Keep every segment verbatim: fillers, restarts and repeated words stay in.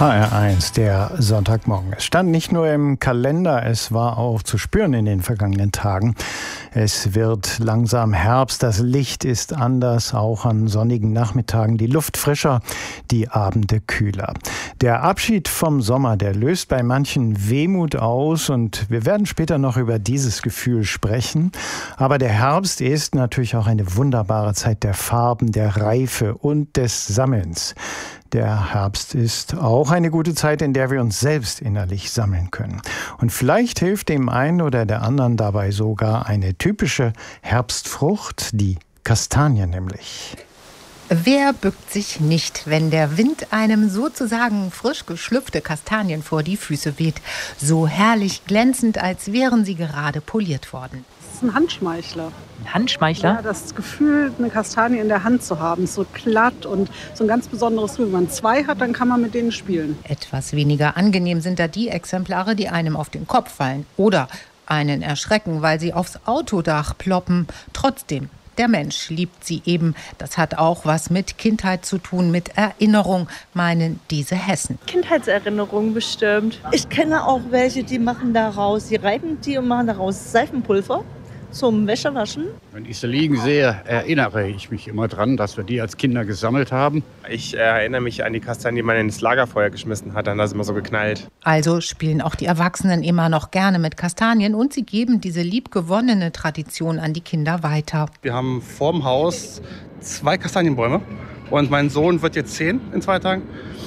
H R eins, der Sonntagmorgen. Es stand nicht nur im Kalender, es war auch zu spüren in den vergangenen Tagen. Es wird langsam Herbst, das Licht ist anders, auch an sonnigen Nachmittagen die Luft frischer, die Abende kühler. Der Abschied vom Sommer, der löst bei manchen Wehmut aus und wir werden später noch über dieses Gefühl sprechen. Aber der Herbst ist natürlich auch eine wunderbare Zeit der Farben, der Reife und des Sammelns. Der Herbst ist auch eine gute Zeit, in der wir uns selbst innerlich sammeln können. Und vielleicht hilft dem einen oder der anderen dabei sogar eine typische Herbstfrucht, die Kastanie nämlich. Wer bückt sich nicht, wenn der Wind einem sozusagen frisch geschlüpfte Kastanien vor die Füße weht? So herrlich glänzend, als wären sie gerade poliert worden. Das ist ein Handschmeichler. Ein Handschmeichler? Ja, das Gefühl, eine Kastanie in der Hand zu haben, ist so glatt und so ein ganz besonderes Gefühl. Wenn man zwei hat, dann kann man mit denen spielen. Etwas weniger angenehm sind da die Exemplare, die einem auf den Kopf fallen oder einen erschrecken, weil sie aufs Autodach ploppen. Trotzdem, der Mensch liebt sie eben. Das hat auch was mit Kindheit zu tun, mit Erinnerung, meinen diese Hessen. Kindheitserinnerungen bestimmt. Ich kenne auch welche, die machen daraus, die reiben die und machen daraus Seifenpulver zum Wäschewaschen. Wenn ich sie liegen sehe, erinnere ich mich immer dran, dass wir die als Kinder gesammelt haben. Ich erinnere mich an die Kastanien, die man ins Lagerfeuer geschmissen hat, dann hat es immer so geknallt. Also spielen auch die Erwachsenen immer noch gerne mit Kastanien und sie geben diese liebgewonnene Tradition an die Kinder weiter. Wir haben vorm Haus zwei Kastanienbäume und mein Sohn wird jetzt zehn in zwei Tagen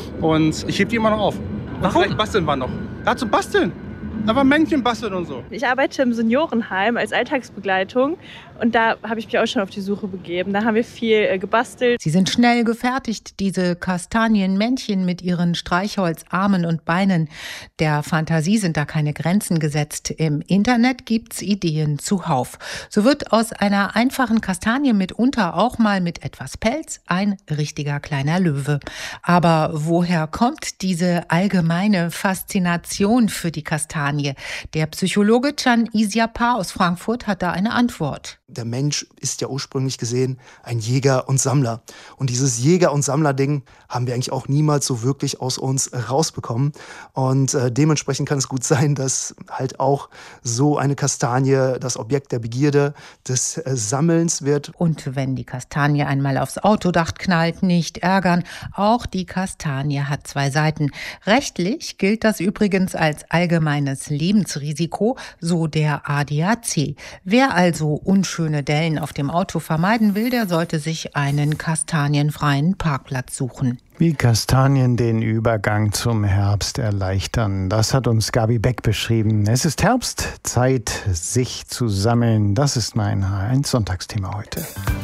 und ich hebe die immer noch auf. Warum? Vielleicht basteln wir noch. Ja, zum Basteln. Aber Männchen basteln und so. Ich arbeite im Seniorenheim als Alltagsbegleitung und da habe ich mich auch schon auf die Suche begeben. Da haben wir viel äh, gebastelt. Sie sind schnell gefertigt, diese Kastanienmännchen mit ihren Streichholzarmen und Beinen. Der Fantasie sind da keine Grenzen gesetzt. Im Internet gibt's Ideen zuhauf. So wird aus einer einfachen Kastanie mitunter auch mal mit etwas Pelz ein richtiger kleiner Löwe. Aber woher kommt diese allgemeine Faszination für die Kastanie? Der Psychologe Can Isiapar aus Frankfurt hat da eine Antwort. Der Mensch ist ja ursprünglich gesehen ein Jäger und Sammler. Und dieses Jäger- und Sammler-Ding haben wir eigentlich auch niemals so wirklich aus uns rausbekommen. Und äh, dementsprechend kann es gut sein, dass halt auch so eine Kastanie das Objekt der Begierde, des äh, Sammelns wird. Und wenn die Kastanie einmal aufs Autodach knallt, nicht ärgern. Auch die Kastanie hat zwei Seiten. Rechtlich gilt das übrigens als allgemeines Lebensrisiko, so der A D A C. Wer also unschöne Dellen auf dem Auto vermeiden will, der sollte sich einen kastanienfreien Parkplatz suchen. Wie Kastanien den Übergang zum Herbst erleichtern, das hat uns Gabi Beck beschrieben. Es ist Herbst, Zeit, sich zu sammeln. Das ist mein H eins Sonntagsthema heute.